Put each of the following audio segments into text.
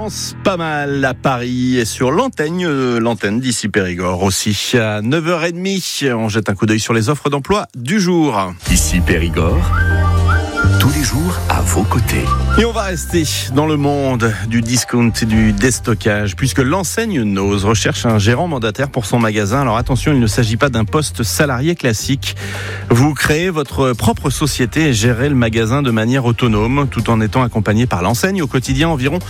commence pas mal à Paris et sur l'antenne d'Ici Périgord aussi. À 9h30, on jette un coup d'œil sur les offres d'emploi du jour. Ici Périgord, tous les jours à vos côtés. Et on va rester dans le monde du discount et du déstockage, puisque l'enseigne Noz recherche un gérant mandataire pour son magasin. Alors attention, il ne s'agit pas d'un poste salarié classique. Vous créez votre propre société et gérez le magasin de manière autonome, tout en étant accompagné par l'enseigne. Au quotidien, environ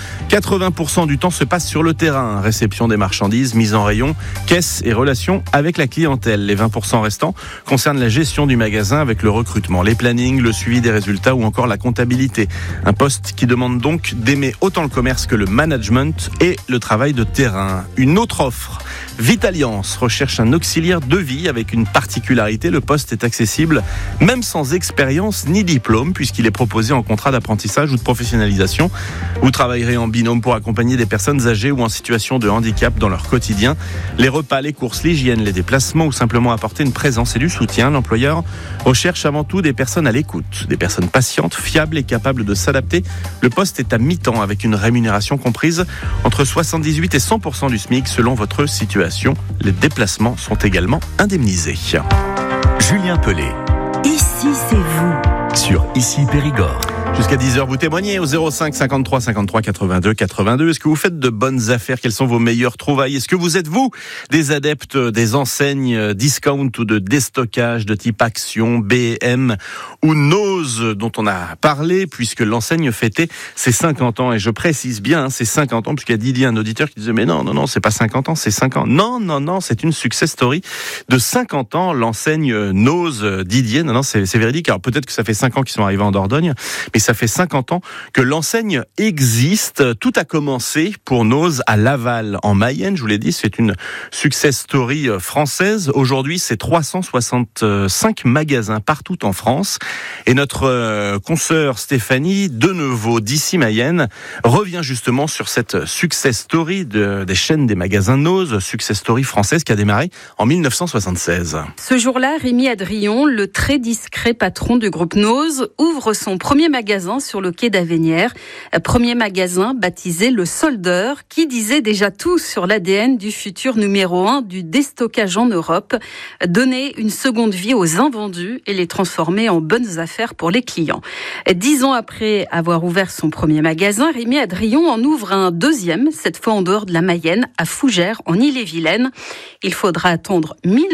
80% du temps se passe sur le terrain. Réception des marchandises, mise en rayon, caisse et relations avec la clientèle. Les 20% restants concernent la gestion du magasin avec le recrutement, les plannings, le suivi des résultats ou encore la comptabilité. Un poste qui demande donc d'aimer autant le commerce que le management et le travail de terrain. Une autre offre, Vitaliance recherche un auxiliaire de vie avec une particularité, le poste est accessible même sans expérience ni diplôme puisqu'il est proposé en contrat d'apprentissage ou de professionnalisation. Vous travaillerez en binôme pour accompagner des personnes âgées ou en situation de handicap dans leur quotidien. Les repas, les courses, l'hygiène, les déplacements ou simplement apporter une présence et du soutien. L'employeur recherche avant tout des personnes à l'écoute, des personnes patientes, fiables et capables de s'adapter. Le poste est à mi-temps avec une rémunération comprise entre 78 et 100% du SMIC selon votre situation. Les déplacements sont également indemnisés. Julien Pellet. Ici, c'est vous. Sur Ici Périgord. Jusqu'à 10h, vous témoignez au 05 53 53 82 82. Est-ce que vous faites de bonnes affaires? Quelles sont vos meilleures trouvailles? Est-ce que vous êtes, vous, des adeptes des enseignes discount ou de déstockage de type Action, BM ou Noz dont on a parlé puisque l'enseigne fêtait ses 50 ans? Et je précise bien, ses 50 ans, puisqu'il y a Didier, un auditeur qui disait mais non, c'est pas 50 ans, c'est 5 ans. Non, c'est une success story de 50 ans, l'enseigne Noz Didier. Non, c'est véridique. Alors peut-être que ça fait 5 ans qu'ils sont arrivés en Dordogne, mais ça fait 50 ans que l'enseigne existe. Tout a commencé pour Noz à Laval, en Mayenne. Je vous l'ai dit, c'est une success story française. Aujourd'hui, c'est 365 magasins partout en France. Et notre consoeur Stéphanie Denevaux d'Ici Mayenne revient justement sur cette success story des chaînes des magasins Noz, success story française qui a démarré en 1976. Ce jour-là, Rémi Adrion, le très discret patron du groupe Noz, ouvre son premier magasin sur le quai d'Avenières. Premier magasin baptisé Le Soldeur, qui disait déjà tout sur l'ADN du futur numéro 1 du déstockage en Europe. Donner une seconde vie aux invendus et les transformer en bonnes affaires pour les clients. 10 ans après avoir ouvert son premier magasin, Rémi Adrion en ouvre un deuxième, cette fois en dehors de la Mayenne, à Fougères, en Ille-et-Vilaine. Il faudra attendre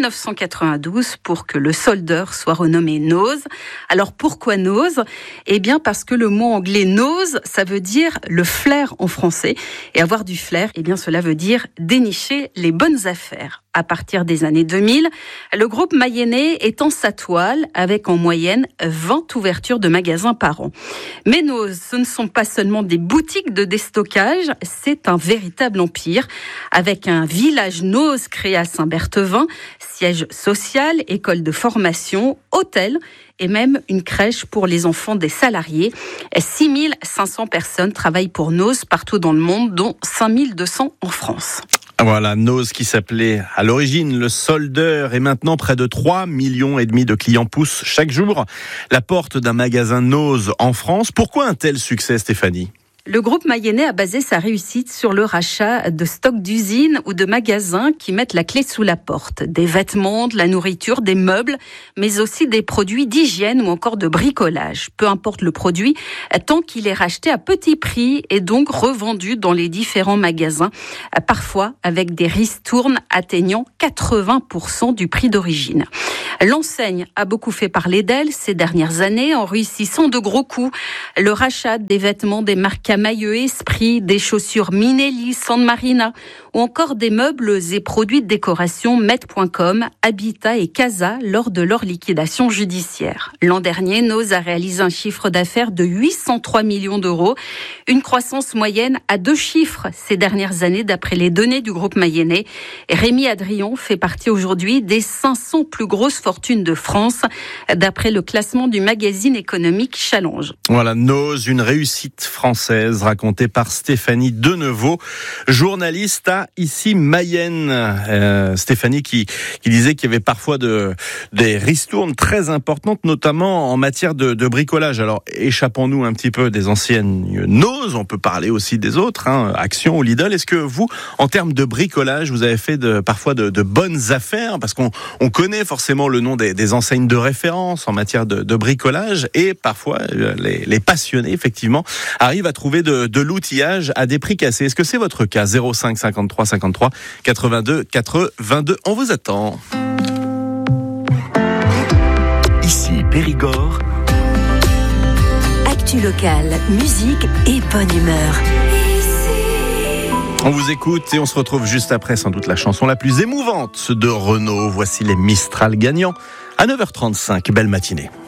1992 pour que Le Soldeur soit renommé Noz. Alors pourquoi Noz? Eh bien parce que le mot anglais Noz, ça veut dire le flair en français. Et avoir du flair, eh bien cela veut dire dénicher les bonnes affaires. À partir des années 2000, le groupe mayennais étend sa toile avec en moyenne 20 ouvertures de magasins par an. Mais Noz, ce ne sont pas seulement des boutiques de déstockage, c'est un véritable empire avec un village Noz créé à Saint-Berthevin, siège social, école de formation, hôtel et même une crèche pour les enfants des salariés. 6500 personnes travaillent pour Noz partout dans le monde, dont 5200 en France. Voilà, Noz qui s'appelait à l'origine Le Soldeur et maintenant près de 3,5 millions de clients poussent chaque jour la porte d'un magasin Noz en France. Pourquoi un tel succès, Stéphanie ? Le groupe mayennais a basé sa réussite sur le rachat de stocks d'usines ou de magasins qui mettent la clé sous la porte. Des vêtements, de la nourriture, des meubles, mais aussi des produits d'hygiène ou encore de bricolage. Peu importe le produit, tant qu'il est racheté à petit prix et donc revendu dans les différents magasins, parfois avec des ristournes atteignant 80% du prix d'origine. L'enseigne a beaucoup fait parler d'elle ces dernières années en réussissant de gros coups. Le rachat des vêtements des marques Maillot Esprit, des chaussures Minelli, San Marina ou encore des meubles et produits de décoration Met.com, Habitat et Casa lors de leur liquidation judiciaire. L'an dernier, Noz a réalisé un chiffre d'affaires de 803 millions d'euros, une croissance moyenne à 2 chiffres ces dernières années d'après les données du groupe mayennais. Et Rémi Adrion fait partie aujourd'hui des 500 plus grosses fortunes de France d'après le classement du magazine économique Challenge. Voilà, Noz, une réussite française. française racontée par Stéphanie Denevaux, journaliste à Ici Mayenne. Stéphanie qui disait qu'il y avait parfois des ristournes très importantes, notamment en matière de bricolage. Alors échappons-nous un petit peu des anciennes Nose, on peut parler aussi des autres, Action ou Lidl. Est-ce que vous, en termes de bricolage, vous avez fait parfois de bonnes affaires? Parce qu'on connaît forcément le nom des enseignes de référence en matière de bricolage, et parfois les passionnés effectivement arrivent à trouver de l'outillage à des prix cassés. Est-ce que c'est votre cas? 05 53 53 82 82. On vous attend. Ici Périgord. Actu locale, musique et bonne humeur. On vous écoute et on se retrouve juste après sans doute la chanson la plus émouvante de Renaud. Voici les Mistral gagnants à 9h35. Belle matinée.